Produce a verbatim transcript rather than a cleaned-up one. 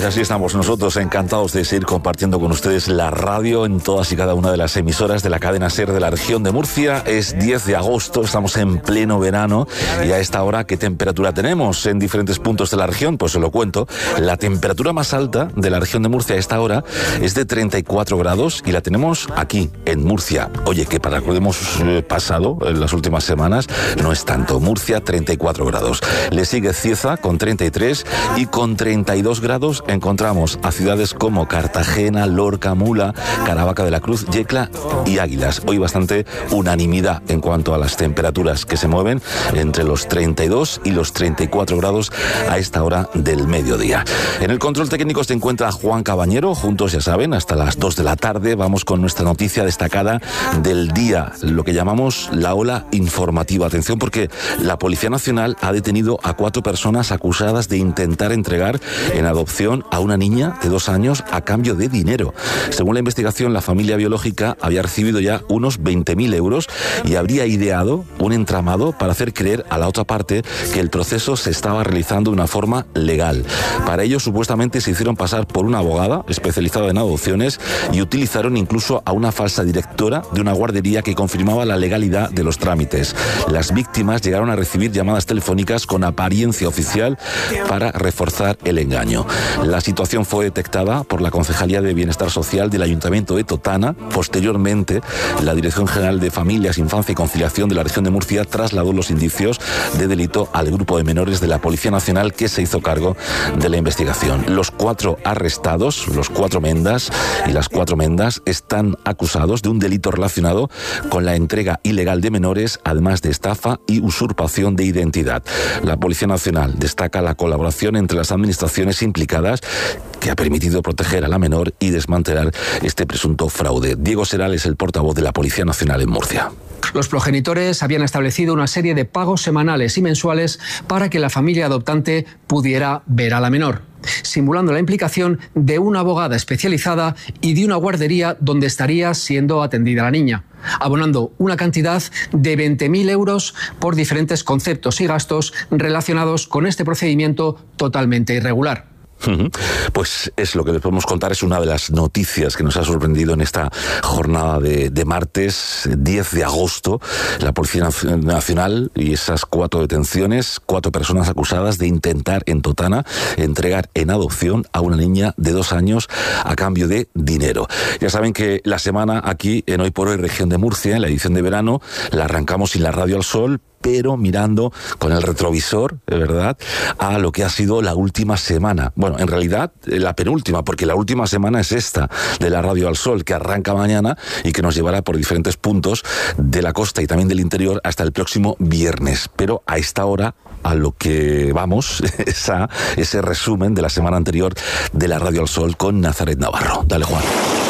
así estamos nosotros, encantados de seguir compartiendo con ustedes la radio en todas y cada una de las emisoras de la cadena SER de la región de Murcia. Es diez de agosto, estamos en pleno verano y a esta hora, ¿qué temperatura tenemos en diferentes puntos de la región? Pues se lo cuento. La temperatura más alta de la región de Murcia a esta hora es de treinta y cuatro grados y la tenemos aquí, en Murcia. Oye, que para lo que hemos eh, pasado en las últimas semanas no es tanto. Murcia, treinta y cuatro grados. Le sigue Cieza con treinta y tres y con treinta y dos grados encontramos a ciudades como Cartagena, Lorca, Mula, Caravaca de la Cruz, Yecla y Águilas. Hoy bastante unanimidad en cuanto a las temperaturas que se mueven entre los treinta y dos y los treinta y cuatro grados a esta hora del mediodía. En el control técnico se encuentra Juan Cabañero, juntos ya saben, hasta las dos de la tarde vamos con nuestra noticia destacada del día, lo que llamamos la ola informativa. Atención porque la Policía Nacional ha detenido a cuatro personas acusadas de intentar entregar en adopción a una niña de dos años a cambio de dinero. Según la investigación, la familia biológica había recibido ya unos veinte mil euros y habría ideado un entramado para hacer creer a la otra parte que el proceso se estaba realizando de una forma legal. Para ello, supuestamente, se hicieron pasar por una abogada especializada en adopciones y utilizaron incluso a una falsa directora de una guardería que confirmaba la legalidad de los trámites. Las víctimas llegaron a recibir llamadas telefónicas con apariencia oficial para reforzar el engaño. La situación fue detectada por la Concejalía de Bienestar Social del Ayuntamiento de Totana. Posteriormente, la Dirección General de Familias, Infancia y Conciliación de la región de Murcia trasladó los indicios de delito al grupo de menores de la Policía Nacional que se hizo cargo de la investigación. Los cuatro arrestados, los cuatro mendas y las cuatro mendas están acusados de un delito relacionado con la entrega ilegal de menores, además de estafa y usurpación de identidad. La Policía Nacional destaca la colaboración entre las administraciones implicadas que ha permitido proteger a la menor y desmantelar este presunto fraude. Diego Seral es el portavoz de la Policía Nacional en Murcia. Los progenitores habían establecido una serie de pagos semanales y mensuales para que la familia adoptante pudiera ver a la menor, simulando la implicación de una abogada especializada y de una guardería donde estaría siendo atendida la niña, abonando una cantidad de veinte mil euros por diferentes conceptos y gastos relacionados con este procedimiento totalmente irregular. Pues es lo que les podemos contar, es una de las noticias que nos ha sorprendido en esta jornada de, de martes diez de agosto. La Policía Nacional y esas cuatro detenciones, cuatro personas acusadas de intentar en Totana entregar en adopción a una niña de dos años a cambio de dinero. Ya saben que la semana aquí en Hoy por Hoy Región de Murcia, en la edición de verano, la arrancamos sin la radio al sol, pero mirando con el retrovisor, de verdad, a lo que ha sido la última semana. Bueno, en realidad, la penúltima, porque la última semana es esta, de la Radio al Sol, que arranca mañana y que nos llevará por diferentes puntos de la costa y también del interior hasta el próximo viernes. Pero a esta hora, a lo que vamos, es a ese resumen de la semana anterior de la Radio al Sol con Nazaret Navarro. Dale, Juan.